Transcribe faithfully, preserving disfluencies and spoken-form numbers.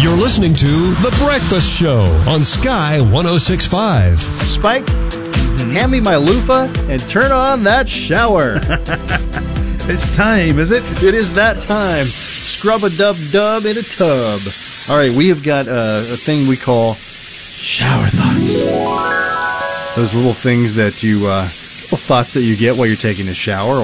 You're listening to The Breakfast Show on Sky one oh six point five. Spike, hand me my loofah and turn on that shower. It's time, is it? It is that time. Scrub-a-dub-dub in a tub. All right, we have got uh, a thing we call shower thoughts. Those little things that you, uh, little thoughts that you get while you're taking a shower